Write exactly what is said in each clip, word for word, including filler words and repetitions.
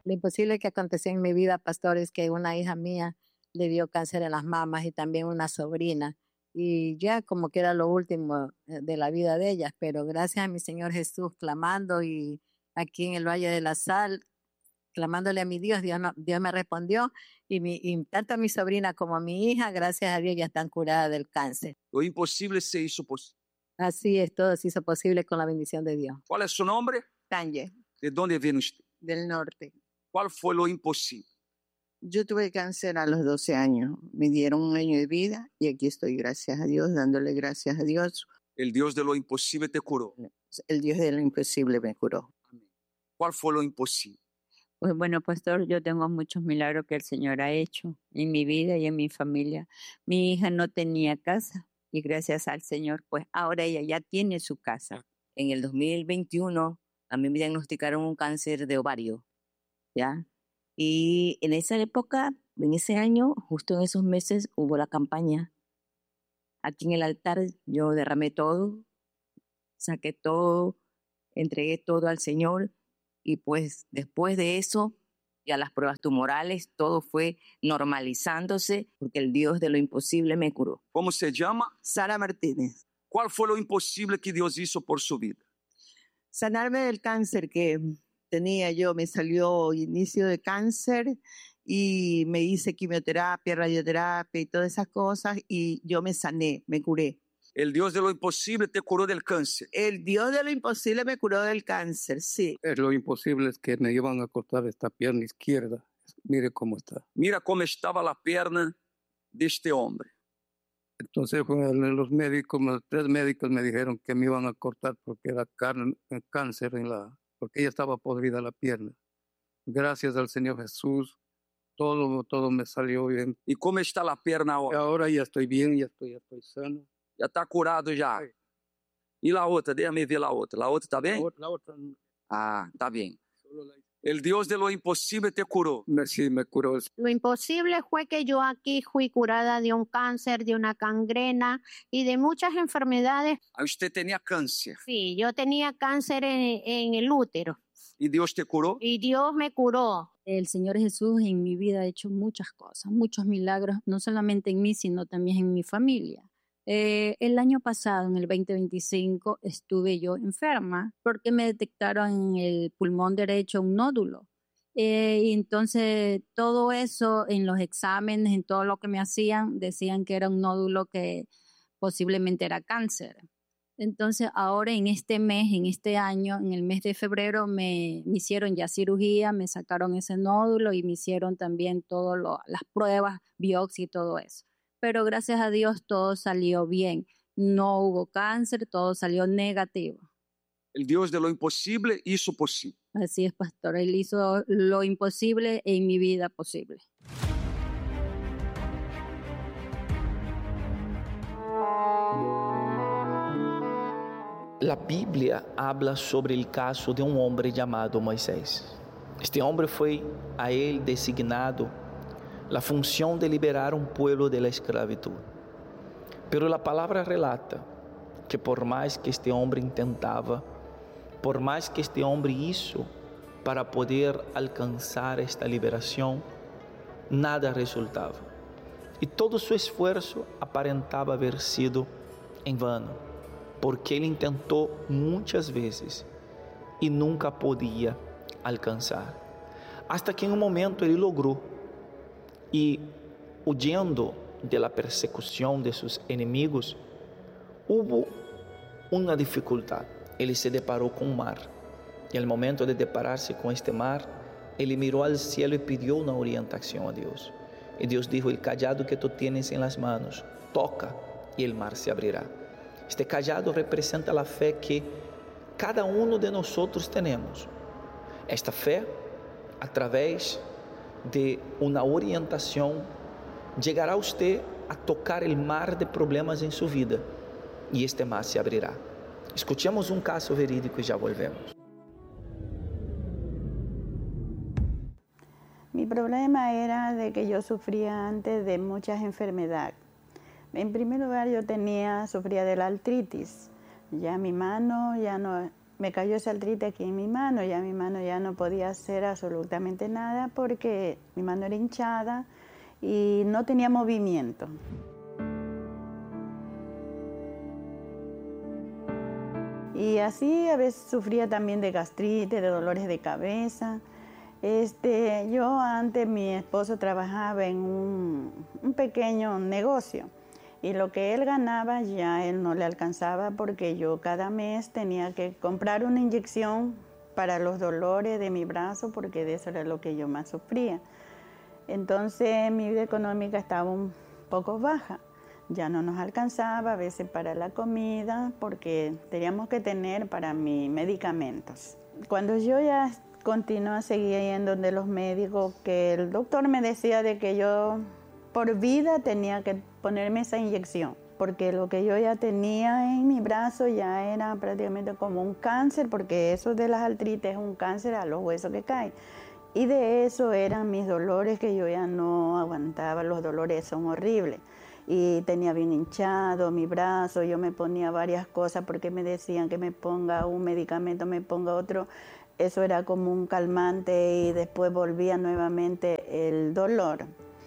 Lo imposible que aconteció en mi vida, pastor, es que una hija mía le dio cáncer en las mamas y también una sobrina. Y ya como que era lo último eh, de la vida de ellas, pero gracias a mi Señor Jesús clamando y aquí en el Valle de la Sal, clamándole a mi Dios, Dios, no- Dios me respondió y, mi, y tanto mi sobrina como mi hija, gracias a Dios, ya están curadas del cáncer. O impossível se hizo posible. Así es, todo se hizo posible con la bendición de Dios. ¿Cuál es su nombre? Tanje, ¿De dónde viene usted? del norte. ¿Cuál fue lo imposible? Yo tuve cáncer a los doce años. Me dieron un año de vida y aquí estoy, gracias a Dios, dándole gracias a Dios. El Dios de lo imposible te curó. El Dios de lo imposible me curó. ¿Cuál fue lo imposible? Pues bueno, pastor, yo tengo muchos milagros que el Señor ha hecho en mi vida y en mi familia. Mi hija no tenía casa y gracias al Señor, pues ahora ella ya tiene su casa. En el dos mil veintiuno a mí me diagnosticaron un cáncer de ovario, ¿ya? Y en esa época, en ese año, justo en esos meses, hubo la campaña. Aquí en el altar yo derramé todo, saqué todo, entregué todo al Señor y pues después de eso, ya las pruebas tumorales, todo fue normalizándose porque el Dios de lo imposible me curó. ¿Cómo se llama? Sara Martínez. ¿Cuál fue lo imposible que Dios hizo por su vida? Sanarme del cáncer que tenía yo, me salió inicio de cáncer y me hice quimioterapia, radioterapia y todas esas cosas y yo me sané, me curé. El Dios de lo imposible te curó del cáncer. El Dios de lo imposible me curó del cáncer, sí. Es lo imposible es que me iban a cortar esta pierna izquierda. Mire cómo está. Mira cómo estaba la pierna de este hombre. Entonces bueno, los médicos, los tres médicos me dijeron que me iban a cortar porque era car- cáncer en la, porque ella estaba podrida la pierna. Gracias al Señor Jesús, todo, todo me salió bien. ¿Y cómo está la pierna ahora? Ahora ya estoy bien, ya estoy, ya estoy sano. Ya está curado ya. Sí. ¿Y la otra? Déjame ver la otra. ¿La otra está bien? La otra, la otra, Ah, está bien. solo la- El Dios de lo imposible te curó. me, sí, me curó. Lo imposible fue que yo aquí fui curada de un cáncer, de una gangrena y de muchas enfermedades. Ahí usted tenía cáncer. Sí, yo tenía cáncer en, en el útero ¿Y Dios te curó? y Dios me curó. El Señor Jesús en mi vida ha hecho muchas cosas, muchos milagros, no solamente en mí, sino también en mi familia. Eh, el año pasado, en el veinte veinticinco, estuve yo enferma porque me detectaron en el pulmón derecho un nódulo. Eh, y entonces todo eso en los exámenes, en todo lo que me hacían, decían que era un nódulo que posiblemente era cáncer. Entonces ahora en este mes, en este año, en el mes de febrero, me, me hicieron ya cirugía, me sacaron ese nódulo y me hicieron también todas las pruebas, biopsia y todo eso. Pero gracias a Dios todo salió bien. No hubo cáncer, todo salió negativo. El Dios de lo imposible hizo posible. Así es, pastor. Él hizo lo imposible en mi vida posible. La Biblia habla sobre el caso de un hombre llamado Moisés. Este hombre fue a él designado la función de liberar un pueblo de la esclavitud. Pero la palabra relata que por más que este hombre intentaba, por más que este hombre hizo para poder alcanzar esta liberación, nada resultaba. Y todo su esfuerzo aparentaba haber sido en vano, porque ele tentou muitas vezes e nunca podia alcançar. Hasta que em um momento ele logrou e, huyendo de la persecução de seus inimigos, houve uma dificuldade. Ele se deparou com o mar e, no momento de deparar-se com este mar, ele mirou ao cielo e pediu uma orientação a Deus. E Deus dijo: "El cajado que tu tienes en las manos, toca e el mar se abrirá." Este cajado representa a fé que cada um de nós temos. Esta fé, através de uma orientação, chegará você a tocar o mar de problemas em sua vida e este mar se abrirá. Escutemos um caso verídico e já volvemos. Mi problema era de que yo sufría antes de muchas enfermedades. En primer lugar, yo tenía, sufría de la artritis. Ya mi mano ya no, me cayó esa artritis aquí en mi mano, ya mi mano ya no podía hacer absolutamente nada porque mi mano era hinchada y no tenía movimiento. Y así a veces sufría también de gastritis, de dolores de cabeza. Este, yo antes mi esposo trabajaba en un, un pequeño negocio. Y lo que él ganaba ya él no le alcanzaba porque yo cada mes tenía que comprar una inyección para los dolores de mi brazo porque de eso era lo que yo más sufría. Entonces mi vida económica estaba un poco baja. Ya no nos alcanzaba a veces para la comida porque teníamos que tener para mis medicamentos. Cuando yo ya continué, seguía yendo donde los médicos, que el doctor me decía de que yo por vida tenía que ponerme esa inyección, porque lo que yo ya tenía en mi brazo ya era prácticamente como un cáncer, porque eso de las artritis es un cáncer a los huesos que caen. Y de eso eran mis dolores que yo ya no aguantaba, los dolores son horribles. Y tenía bien hinchado mi brazo, yo me ponía varias cosas porque me decían que me ponga un medicamento, me ponga otro. Eso era como un calmante y después volvía nuevamente el dolor.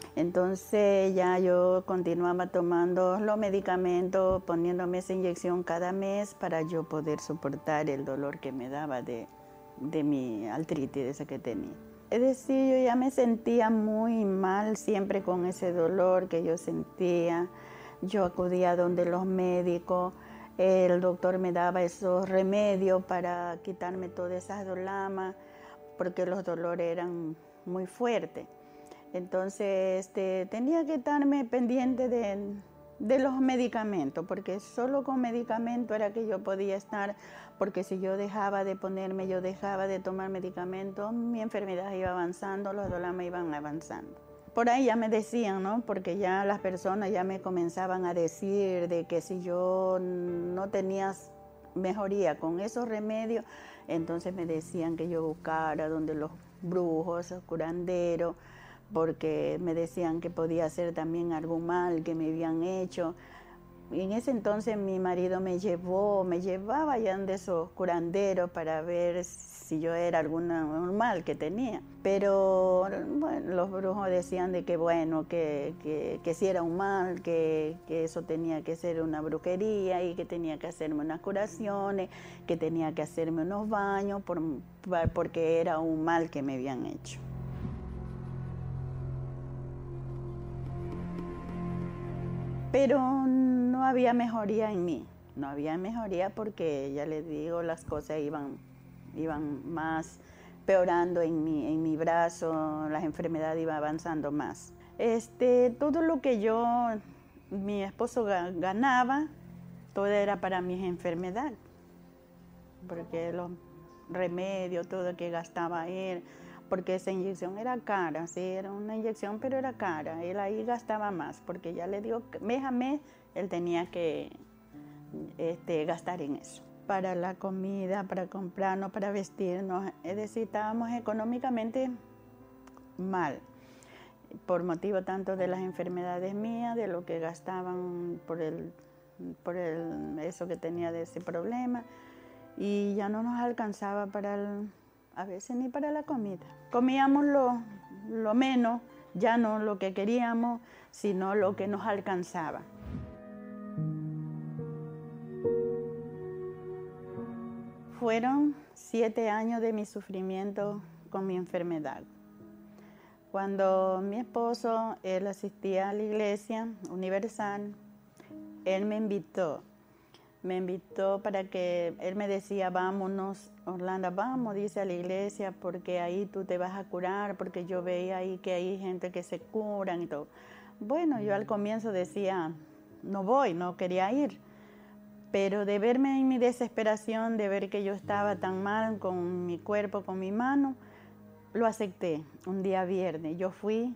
Entonces ya yo continuaba tomando los medicamentos, poniéndome esa inyección cada mes para yo poder soportar el dolor que me daba de, de mi artritis esa que tenía. Es decir, yo ya me sentía muy mal siempre con ese dolor que yo sentía. Yo acudía donde los médicos, el doctor me daba esos remedios para quitarme todas esas dolamas porque los dolores eran muy fuertes. Entonces este, tenía que estarme pendiente de, de los medicamentos, porque solo con medicamentos era que yo podía estar, porque si yo dejaba de ponerme, yo dejaba de tomar medicamentos, mi enfermedad iba avanzando, los dolores iban avanzando. Por ahí ya me decían, ¿no? Porque ya las personas ya me comenzaban a decir de que si yo no tenía mejoría con esos remedios, entonces me decían que yo buscara donde los brujos, los curanderos, porque me decían que podía ser también algún mal que me habían hecho. Y en ese entonces mi marido me llevó, me llevaba allá de esos curanderos para ver si yo era algún mal que tenía. Pero bueno, los brujos decían de que bueno, que, que, que si era un mal, que, que eso tenía que ser una brujería y que tenía que hacerme unas curaciones, que tenía que hacerme unos baños por, porque era un mal que me habían hecho. Pero no había mejoría en mí, no había mejoría porque, ya les digo, las cosas iban, iban más peorando en mi, en mi brazo, las enfermedades iban avanzando más. Este, todo lo que yo, mi esposo ganaba, todo era para mis enfermedades, porque los remedios, todo lo que gastaba él, porque esa inyección era cara, sí, era una inyección, pero era cara. Él ahí gastaba más, porque ya le digo, mes a mes, él tenía que este, gastar en eso. Para la comida, para comprarnos, para vestirnos, es decir, estábamos económicamente mal, por motivo tanto de las enfermedades mías, de lo que gastaban por, el, por el, eso que tenía de ese problema, y ya no nos alcanzaba para el... a veces ni para la comida. Comíamos lo, lo menos, ya no lo que queríamos, sino lo que nos alcanzaba. Fueron siete años de mi sufrimiento con mi enfermedad. Cuando mi esposo, él asistía a la iglesia universal, él me invitó. Me invitó para que, él me decía, vámonos, Orlando, vamos, dice, a la iglesia, porque ahí tú te vas a curar, porque yo veía ahí que hay gente que se curan y todo. Bueno, yo al comienzo decía, no voy, no quería ir, pero de verme en mi desesperación, de ver que yo estaba tan mal con mi cuerpo, con mi mano, lo acepté. Un día viernes, yo fui.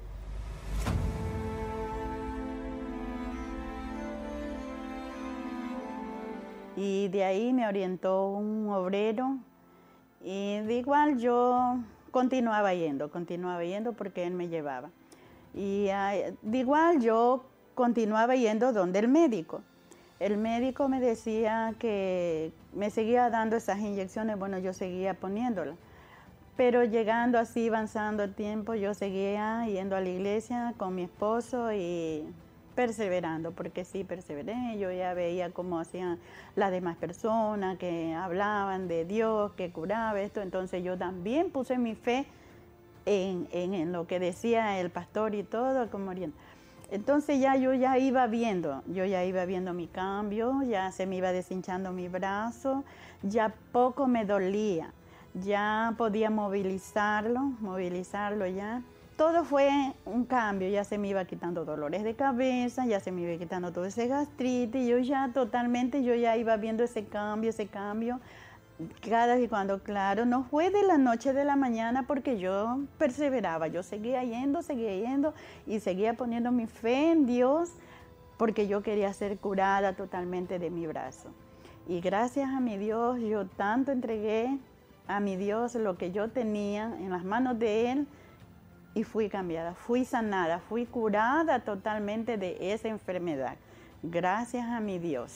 Y de ahí me orientó un obrero y de igual yo continuaba yendo, continuaba yendo porque él me llevaba. Y de igual yo continuaba yendo donde el médico. El médico me decía que me seguía dando esas inyecciones, bueno, yo seguía poniéndolas. Pero llegando así, avanzando el tiempo, yo seguía yendo a la iglesia con mi esposo y perseverando, porque sí, perseveré. Yo ya veía cómo hacían las demás personas, que hablaban de Dios, que curaba esto. Entonces yo también puse mi fe en, en, en lo que decía el pastor y todo, como orienta. Entonces ya yo ya iba viendo, yo ya iba viendo mi cambio, ya se me iba deshinchando mi brazo, ya poco me dolía, ya podía movilizarlo, movilizarlo ya. Todo fue un cambio, ya se me iba quitando dolores de cabeza, ya se me iba quitando todo ese gastritis, yo ya totalmente, yo ya iba viendo ese cambio, ese cambio. Cada vez cuando, claro, no fue de la noche a la mañana porque yo perseveraba, yo seguía yendo, seguía yendo y seguía poniendo mi fe en Dios porque yo quería ser curada totalmente de mi brazo. Y gracias a mi Dios, yo tanto entregué a mi Dios lo que yo tenía en las manos de Él y fui cambiada, fui sanada, fui curada totalmente de esa enfermedad. Gracias a mi Dios.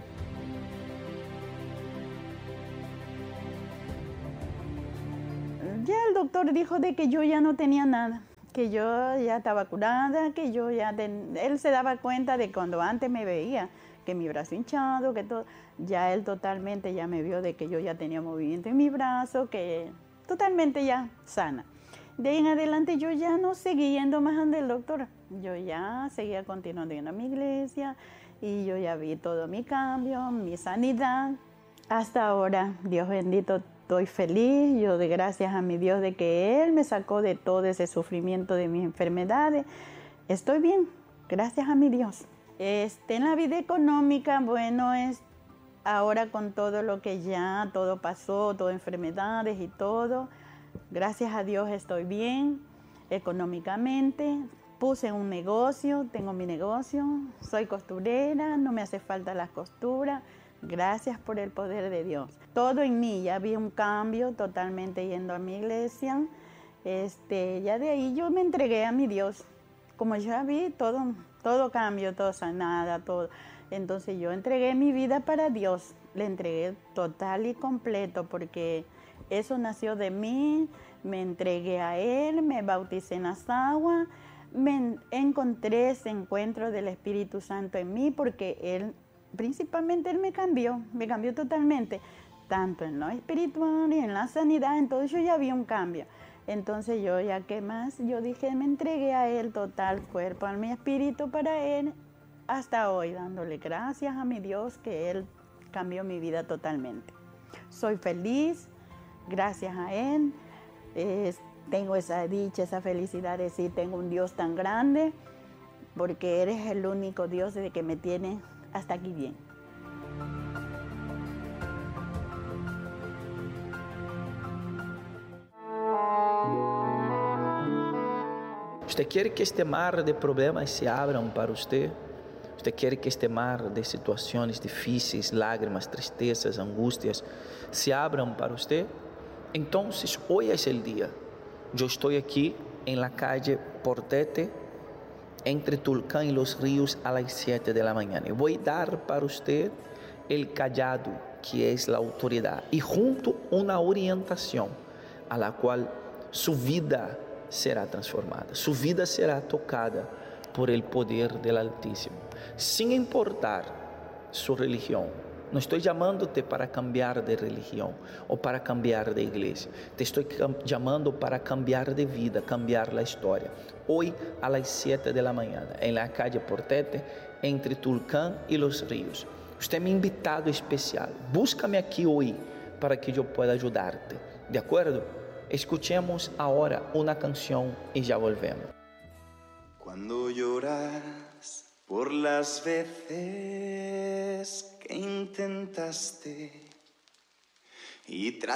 Ya el doctor dijo de que yo ya no tenía nada, que yo ya estaba curada, que yo ya... Ten... Él se daba cuenta de cuando antes me veía, que mi brazo hinchado, que todo... Ya él totalmente ya me vio de que yo ya tenía movimiento en mi brazo, que totalmente ya sana. De ahí en adelante yo ya no seguí yendo más ante el doctor. Yo ya seguía continuando yendo a mi iglesia y yo ya vi todo mi cambio, mi sanidad. Hasta ahora, Dios bendito, estoy feliz, yo de gracias a mi Dios de que Él me sacó de todo ese sufrimiento de mis enfermedades. Estoy bien, gracias a mi Dios. Este, en la vida económica, bueno, es ahora con todo lo que ya, todo pasó, todas enfermedades y todo. Gracias a Dios estoy bien económicamente. Puse un negocio, tengo mi negocio, soy costurera, no me hace falta las costuras. Gracias por el poder de Dios. Todo en mí, ya vi un cambio totalmente yendo a mi iglesia. Este, ya de ahí yo me entregué a mi Dios. Como ya vi todo, todo cambio, todo sanada, todo. Entonces yo entregué mi vida para Dios. Le entregué total y completo porque eso nació de mí. Me entregué a Él, me bauticé en las aguas. Me encontré ese encuentro del Espíritu Santo en mí porque Él... Principalmente Él me cambió, me cambió totalmente, tanto en lo espiritual y en la sanidad, entonces yo ya vi un cambio. Entonces yo ya, ¿qué más? Yo dije, me entregué a Él total, cuerpo, alma y espíritu para Él, hasta hoy, dándole gracias a mi Dios que Él cambió mi vida totalmente. Soy feliz, gracias a Él, eh, tengo esa dicha, esa felicidad de decir, tengo un Dios tan grande, porque eres el único Dios de que me tiene hasta aquí bien. Usted quiere que este mar de problemas se abran para usted? Usted quiere que este mar de situaciones difíciles, lágrimas, tristezas, angustias, se abran para usted? Entonces, hoy es el día. Yo estoy aquí en la calle Portete, entre Tulcán y Los Ríos a las siete de la mañana. Y voy a dar para usted el callado, que es la autoridad, y junto una orientación a la cual su vida será transformada, su vida será tocada por el poder del Altísimo, sin importar su religión. No estoy llamándote para cambiar de religión o para cambiar de iglesia. Te estoy llamando para cambiar de vida, cambiar la historia. Hoy a las siete de la mañana, en la calle Portete, entre Tulcán y Los Ríos. Usted es mi invitado especial. Búscame aquí hoy para que yo pueda ayudarte. ¿De acuerdo? Escuchemos ahora una canción y ya volvemos. Cuando lloras por las veces que intentaste y tratas